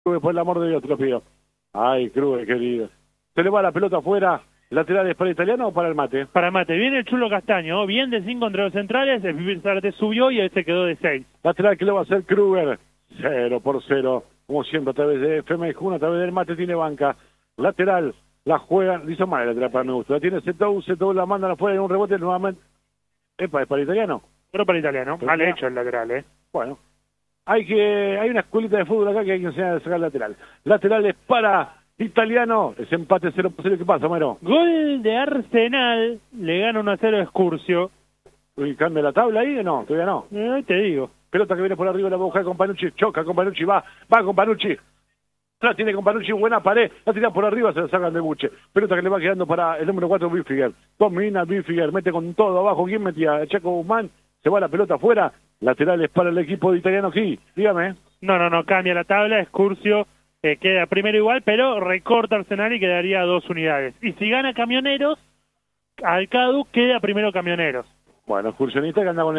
por el amor de Dios, te lo pido. Ay, Cruz, querido. Se le va la pelota afuera. ¿Laterales para el italiano o para el mate? Para mate, viene el Chulo Castaño, bien de 5 entre los centrales, el Pipi Zárate subió y él se quedó de 6. Lateral que lo va a hacer Kruger. 0-0. Como siempre, a través de FM Juna, a través del mate tiene banca. Lateral, la juega, hizo mal el lateral para mi gusto. La tiene Zetou la mandan afuera en un rebote nuevamente. Epa, es para el italiano. Pero para el italiano, mal hecho el lateral, Bueno, hay una escuelita de fútbol acá que hay que enseñar a sacar lateral. Lateral es para italiano, ese empate 0-0, ¿qué pasa, Homero? Gol de Arsenal, le gana 1-0 a Excursio. Uy, ¿cambia la tabla ahí o no? Todavía no. Te digo. Pelota que viene por arriba, la va a buscar con Panucci, choca con Panucci, va con Panucci. La tiene con Panucci, buena pared, la tira por arriba, se la sacan de buche. Pelota que le va quedando para el número 4, Bifiger. Domina Bifiger, mete con todo abajo. ¿Quién metía? Chaco Guzmán, se va la pelota afuera. Laterales para el equipo de Italiano aquí. Dígame. No, cambia la tabla, Excursio queda primero igual, pero recorta Arsenal y quedaría 2 unidades. Y si gana Camioneros, Alcadu queda primero Camioneros. Bueno, excursionista que anda con